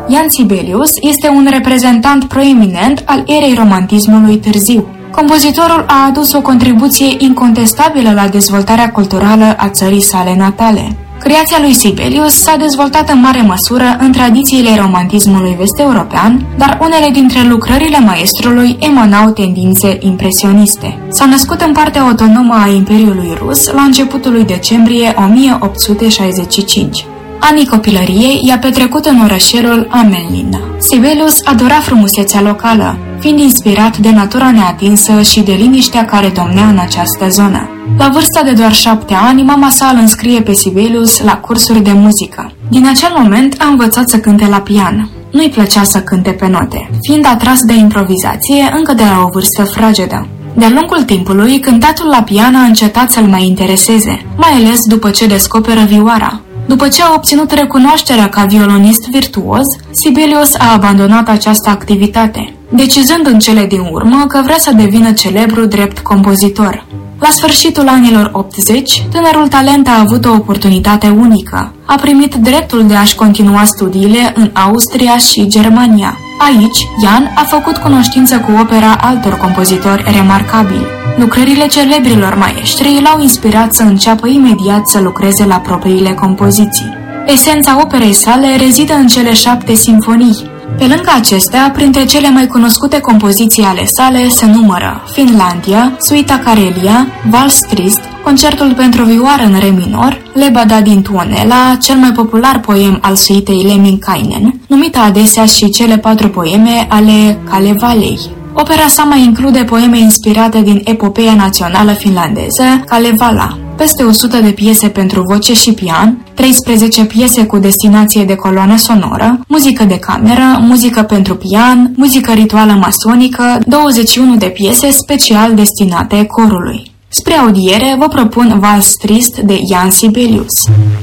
Ian Sibelius este un reprezentant proeminent al erei romantismului târziu. Compozitorul a adus o contribuție incontestabilă la dezvoltarea culturală a țării sale natale. Creația lui Sibelius s-a dezvoltat în mare măsură în tradițiile romantismului vest-european, dar unele dintre lucrările maestrului emanau tendințe impresioniste. S-a născut în partea autonomă a Imperiului Rus la începutul lui decembrie 1865. Anii copilăriei i-a petrecut în orășelul Amelnina. Sibelius adora frumusețea locală, fiind inspirat de natura neatinsă și de liniștea care domnea în această zonă. La vârsta de doar 7 ani, mama sa îl înscrie pe Sibelius la cursuri de muzică. Din acel moment a învățat să cânte la pian. Nu-i plăcea să cânte pe note, fiind atras de improvizație încă de la o vârstă fragedă. De-a lungul timpului, cântatul la pian a încetat să-l mai intereseze, mai ales după ce descoperă vioara. După ce a obținut recunoașterea ca violonist virtuos, Sibelius a abandonat această activitate, decizând în cele din urmă că vrea să devină celebru drept compozitor. La sfârșitul anilor 80, tânărul talent a avut o oportunitate unică. A primit dreptul de a-și continua studiile în Austria și Germania. Aici, Ian a făcut cunoștință cu opera altor compozitori remarcabili. Lucrările celebrilor maestri l-au inspirat să înceapă imediat să lucreze la propriile compoziții. Esența operei sale rezidă în cele 7 simfonii. Pe lângă acestea, printre cele mai cunoscute compoziții ale sale se numără Finlandia, Suita Karelia, Vals Trist, Concertul pentru vioară în re minor, Lebada din Tuonela, cel mai popular poem al suitei Lemminkainen, numită adesea și cele 4 poeme ale Kalevalei. Opera sa mai include poeme inspirate din epopeea națională finlandeză, Kalevala, peste 100 de piese pentru voce și pian, 13 piese cu destinație de coloană sonoră, muzică de cameră, muzică pentru pian, muzică rituală masonică, 21 de piese special destinate corului. Spre audiere vă propun Vals Trist de Ian Sibelius.